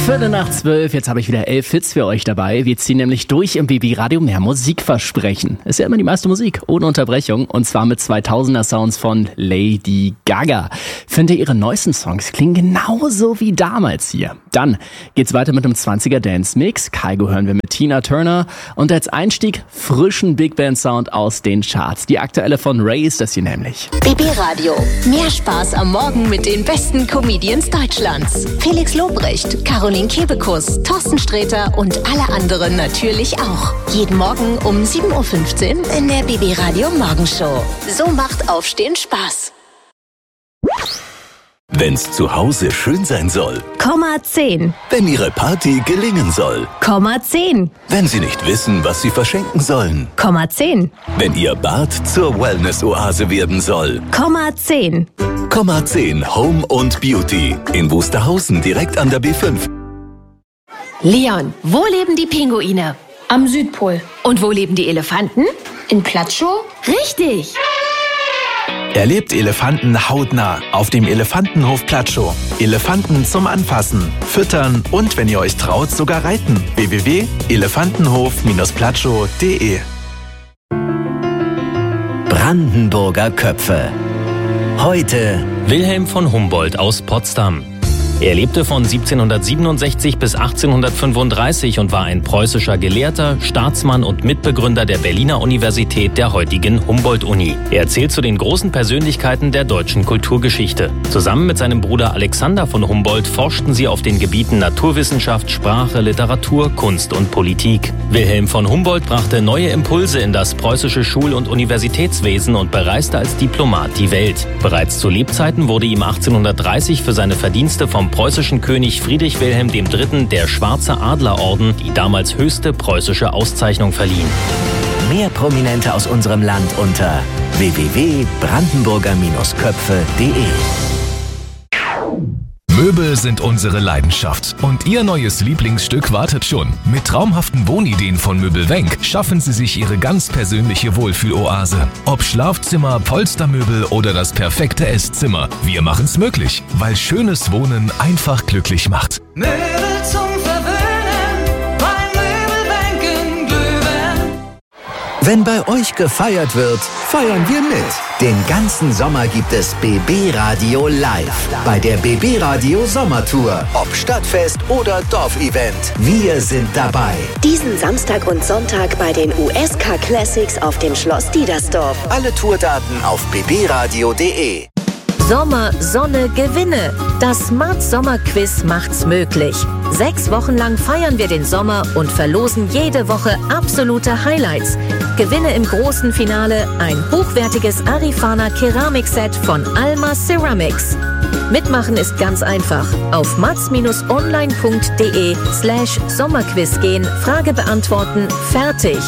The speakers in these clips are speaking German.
11:15, jetzt habe ich wieder 11 Hits für euch dabei. Wir ziehen nämlich durch im BB-Radio mehr Musikversprechen. Ist ja immer die meiste Musik, ohne Unterbrechung. Und zwar mit 2000er-Sounds von Lady Gaga. Finde, ihre neuesten Songs klingen genauso wie damals hier. Dann geht's weiter mit einem 20er-Dance-Mix. Kygo hören wir mit Tina Turner. Und als Einstieg frischen Big-Band-Sound aus den Charts. Die aktuelle von Ray ist das hier nämlich. BB-Radio. Mehr Spaß am Morgen mit den besten Comedians Deutschlands. Felix Lobrecht, Caroline Kebekus, Thorsten Sträter und alle anderen natürlich auch. Jeden Morgen um 7:15 Uhr in der BB-Radio Morgenshow. So macht Aufstehen Spaß. Wenn's zu Hause schön sein soll. 10. Wenn Ihre Party gelingen soll. 10. Wenn Sie nicht wissen, was Sie verschenken sollen. 10. Wenn Ihr Bad zur Wellness-Oase werden soll. 10. 10 Home und Beauty. In Wusterhausen direkt an der B5. Leon, wo leben die Pinguine? Am Südpol. Und wo leben die Elefanten? In Platschow? Richtig! Erlebt Elefanten hautnah auf dem Elefantenhof Platschow. Elefanten zum Anfassen, Füttern und, wenn ihr euch traut, sogar reiten. www.elefantenhof-platschow.de. Brandenburger Köpfe. Heute Wilhelm von Humboldt aus Potsdam. Er lebte von 1767 bis 1835 und war ein preußischer Gelehrter, Staatsmann und Mitbegründer der Berliner Universität, der heutigen Humboldt-Uni. Er zählt zu den großen Persönlichkeiten der deutschen Kulturgeschichte. Zusammen mit seinem Bruder Alexander von Humboldt forschten sie auf den Gebieten Naturwissenschaft, Sprache, Literatur, Kunst und Politik. Wilhelm von Humboldt brachte neue Impulse in das preußische Schul- und Universitätswesen und bereiste als Diplomat die Welt. Bereits zu Lebzeiten wurde ihm 1830 für seine Verdienste vom preußischen König Friedrich Wilhelm III. Der Schwarze Adlerorden, die damals höchste preußische Auszeichnung, verliehen. mehr Prominente aus unserem Land unter www.brandenburger-köpfe.de. Möbel sind unsere Leidenschaft und Ihr neues Lieblingsstück wartet schon. Mit traumhaften Wohnideen von Möbelwenk schaffen Sie sich Ihre ganz persönliche Wohlfühloase. Ob Schlafzimmer, Polstermöbel oder das perfekte Esszimmer. Wir machen's möglich, weil schönes Wohnen einfach glücklich macht. Möbel zum Verwöhnen, bei Möbelwenk in Glühwein. Wenn bei euch gefeiert wird, feiern wir mit. Den ganzen Sommer gibt es BB Radio live bei der BB Radio Sommertour. Ob Stadtfest oder Dorfevent, wir sind dabei. Diesen Samstag und Sonntag bei den USK Classics auf dem Schloss Diedersdorf. Alle Tourdaten auf bbradio.de. Sommer, Sonne, Gewinne. Das Mats Sommerquiz macht's möglich. 6 Wochen lang feiern wir den Sommer und verlosen jede Woche absolute Highlights. Gewinne im großen Finale ein hochwertiges Arifana Keramikset von Alma Ceramics. Mitmachen ist ganz einfach. Auf mats-online.de/Sommerquiz gehen, Frage beantworten, fertig.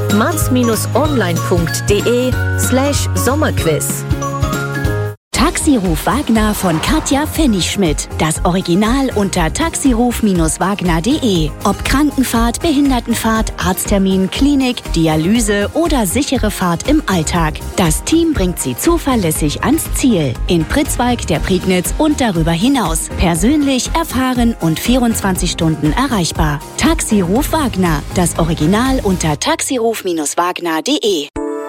mats-online.de/Sommerquiz. Taxiruf Wagner von Katja Pfennigschmidt. Das Original unter taxiruf-wagner.de. Ob Krankenfahrt, Behindertenfahrt, Arzttermin, Klinik, Dialyse oder sichere Fahrt im Alltag. Das Team bringt Sie zuverlässig ans Ziel. In Pritzwalk, der Prignitz und darüber hinaus. Persönlich, erfahren und 24 Stunden erreichbar. Taxiruf Wagner. Das Original unter taxiruf-wagner.de.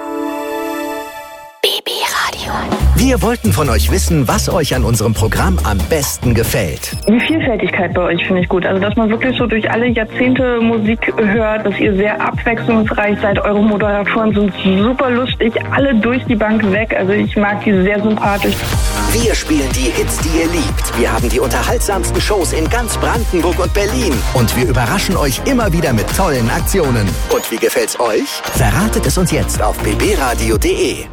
BB Radio. Wir wollten von euch wissen, was euch an unserem Programm am besten gefällt. Die Vielfältigkeit bei euch finde ich gut. Also, dass man wirklich so durch alle Jahrzehnte Musik hört, dass ihr sehr abwechslungsreich seid. Eure Moderatoren sind super lustig, alle durch die Bank weg. Also, ich mag die sehr sympathisch. Wir spielen die Hits, die ihr liebt. Wir haben die unterhaltsamsten Shows in ganz Brandenburg und Berlin. Und wir überraschen euch immer wieder mit tollen Aktionen. Und wie gefällt's euch? Verratet es uns jetzt auf bbradio.de.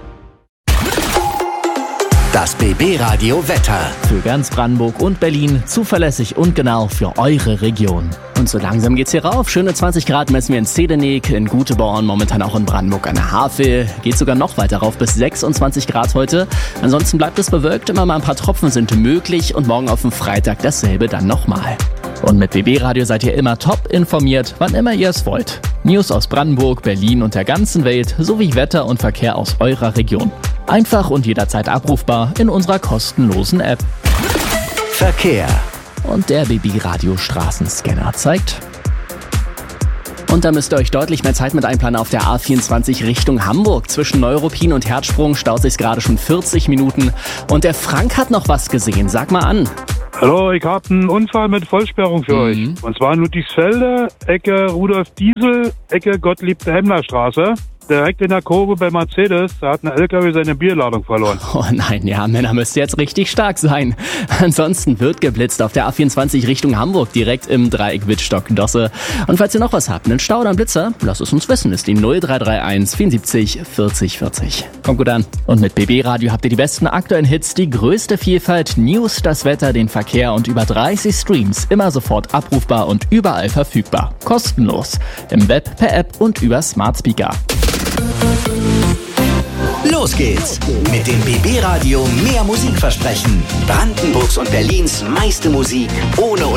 Das BB Radio Wetter. Für ganz Brandenburg und Berlin zuverlässig und genau für eure Region. Und so langsam geht's hier rauf. Schöne 20 Grad messen wir in Zedenik, in Guteborn, momentan auch in Brandenburg an der Havel. Geht sogar noch weiter rauf bis 26 Grad heute. Ansonsten bleibt es bewölkt, immer mal ein paar Tropfen sind möglich und morgen auf dem Freitag dasselbe dann nochmal. Und mit BB Radio seid ihr immer top informiert, wann immer ihr es wollt. News aus Brandenburg, Berlin und der ganzen Welt sowie Wetter und Verkehr aus eurer Region. Einfach und jederzeit abrufbar in unserer kostenlosen App. Verkehr. Und der BB-Radio-Straßenscanner zeigt... Und da müsst ihr euch deutlich mehr Zeit mit einplanen auf der A24 Richtung Hamburg. Zwischen Neuruppin und Herzsprung staut sich's gerade schon 40 Minuten. Und der Frank hat noch was gesehen. Sag mal an. Hallo, ich habe einen Unfall mit Vollsperrung für euch. Und zwar Ludwigsfelde, Ecke Rudolf Diesel, Ecke Gottlieb-Daimler-Straße. Direkt in der Kurve bei Mercedes, da hat ein LKW seine Bierladung verloren. Oh nein, ja, Männer, müsst ihr jetzt richtig stark sein. Ansonsten wird geblitzt auf der A24 Richtung Hamburg, direkt im Dreieck Wittstock-Dosse. Und falls ihr noch was habt, einen Stau oder einen Blitzer, lasst es uns wissen. Ist die 0331 74 40 40. Kommt gut an. Und mit BB Radio habt ihr die besten aktuellen Hits, die größte Vielfalt, News, das Wetter, den Verkehr und über 30 Streams. Immer sofort abrufbar und überall verfügbar. Kostenlos. Im Web, per App und über Smart Speaker. Los geht's mit dem BB Radio mehr Musikversprechen. Brandenburgs und Berlins meiste Musik ohne